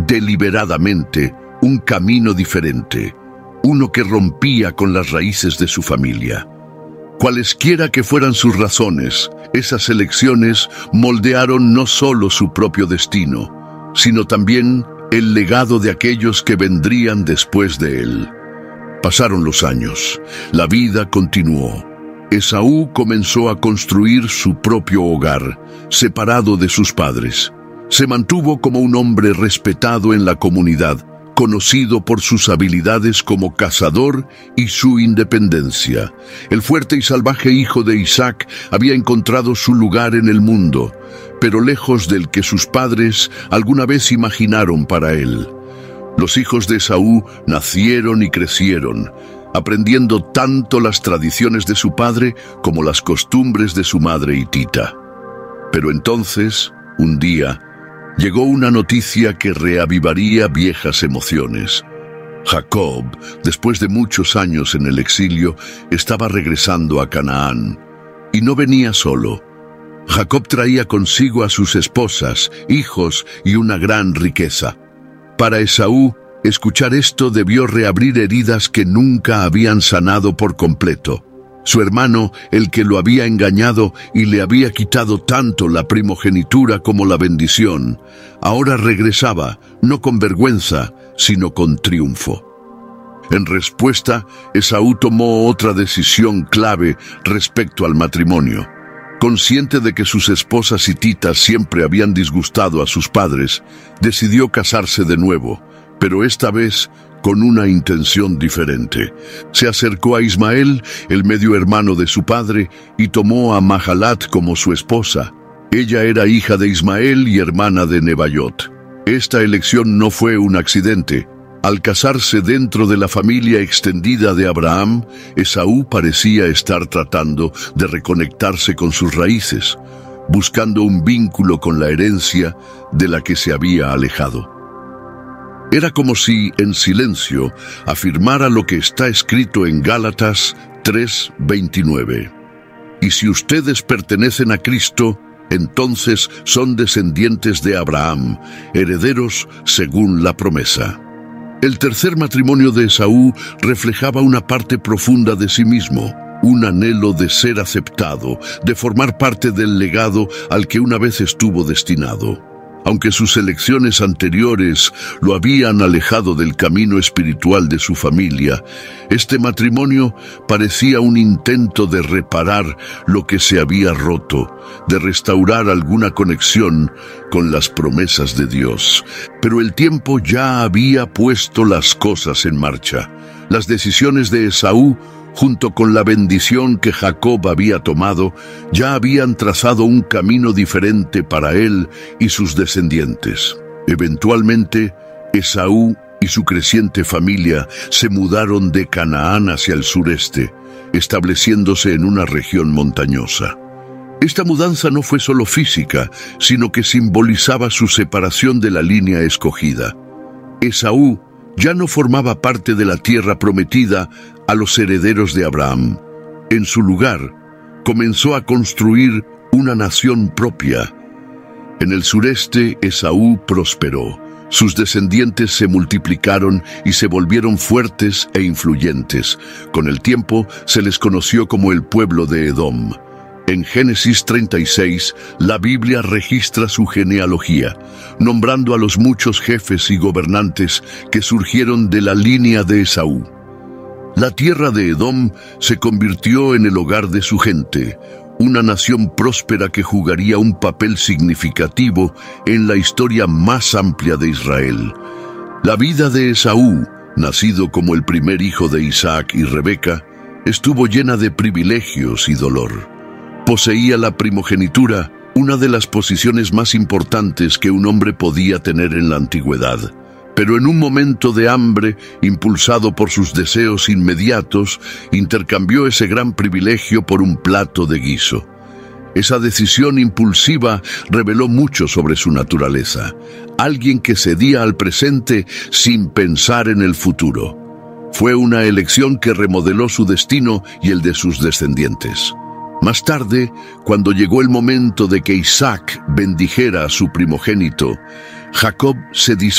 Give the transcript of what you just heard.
deliberadamente un camino diferente, uno que rompía con las raíces de su familia. Cualesquiera que fueran sus razones, esas elecciones moldearon no solo su propio destino, sino también el legado de aquellos que vendrían después de él. Pasaron los años, la vida continuó. Esaú comenzó a construir su propio hogar, separado de sus padres. Se mantuvo como un hombre respetado en la comunidad, conocido por sus habilidades como cazador y su independencia. El fuerte y salvaje hijo de Isaac había encontrado su lugar en el mundo, pero lejos del que sus padres alguna vez imaginaron para él. Los hijos de Esaú nacieron y crecieron, aprendiendo tanto las tradiciones de su padre como las costumbres de su madre hitita. Pero entonces, un día, llegó una noticia que reavivaría viejas emociones. Jacob, después de muchos años en el exilio, estaba regresando a Canaán. Y no venía solo. Jacob traía consigo a sus esposas, hijos y una gran riqueza. Para Esaú, escuchar esto debió reabrir heridas que nunca habían sanado por completo. Su hermano, el que lo había engañado y le había quitado tanto la primogenitura como la bendición, ahora regresaba, no con vergüenza, sino con triunfo. En respuesta, Esaú tomó otra decisión clave respecto al matrimonio. Consciente de que sus esposas hititas siempre habían disgustado a sus padres, decidió casarse de nuevo, pero esta vez con una intención diferente. Se acercó a Ismael, el medio hermano de su padre, y tomó a Mahalat como su esposa. Ella era hija de Ismael y hermana de Nebaiot. Esta elección no fue un accidente. Al casarse dentro de la familia extendida de Abraham, Esaú parecía estar tratando de reconectarse con sus raíces, buscando un vínculo con la herencia de la que se había alejado. Era como si, en silencio, afirmara lo que está escrito en Gálatas 3:29. Y si ustedes pertenecen a Cristo, entonces son descendientes de Abraham, herederos según la promesa. El tercer matrimonio de Esaú reflejaba una parte profunda de sí mismo, un anhelo de ser aceptado, de formar parte del legado al que una vez estuvo destinado. Aunque sus elecciones anteriores lo habían alejado del camino espiritual de su familia, este matrimonio parecía un intento de reparar lo que se había roto, de restaurar alguna conexión con las promesas de Dios. Pero el tiempo ya había puesto las cosas en marcha. Las decisiones de Esaú, junto con la bendición que Jacob había tomado, ya habían trazado un camino diferente para él y sus descendientes. Eventualmente, Esaú y su creciente familia se mudaron de Canaán hacia el sureste, estableciéndose en una región montañosa. Esta mudanza no fue solo física, sino que simbolizaba su separación de la línea escogida. Esaú ya no formaba parte de la tierra prometida a los herederos de Abraham. En su lugar, comenzó a construir una nación propia. En el sureste, Esaú prosperó. Sus descendientes se multiplicaron y se volvieron fuertes e influyentes. Con el tiempo, se les conoció como el pueblo de Edom. En Génesis 36, la Biblia registra su genealogía, nombrando a los muchos jefes y gobernantes que surgieron de la línea de Esaú. La tierra de Edom se convirtió en el hogar de su gente, una nación próspera que jugaría un papel significativo en la historia más amplia de Israel. La vida de Esaú, nacido como el primer hijo de Isaac y Rebeca, estuvo llena de privilegios y dolor. Poseía la primogenitura, una de las posiciones más importantes que un hombre podía tener en la antigüedad. Pero en un momento de hambre, impulsado por sus deseos inmediatos, intercambió ese gran privilegio por un plato de guiso. Esa decisión impulsiva reveló mucho sobre su naturaleza. Alguien que cedía al presente sin pensar en el futuro. Fue una elección que remodeló su destino y el de sus descendientes. Más tarde, cuando llegó el momento de que Isaac bendijera a su primogénito, Jacob se disfrazó